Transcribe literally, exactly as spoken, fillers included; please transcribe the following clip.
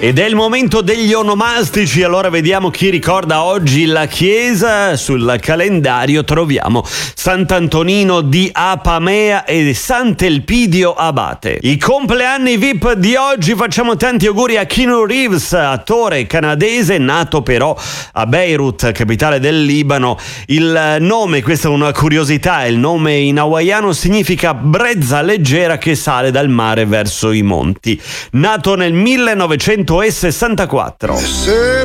Ed è il momento degli onomastici, allora vediamo chi ricorda oggi la chiesa. Sul calendario troviamo Sant'Antonino di Apamea e Sant'Elpidio Abate. I compleanni V I P di oggi, facciamo tanti auguri a Keanu Reeves, attore canadese nato però a Beirut, capitale del Libano. Il nome, questa è una curiosità, il nome in hawaiano significa brezza leggera che sale dal mare verso i monti. Nato nel millenovecentosessantaquattro.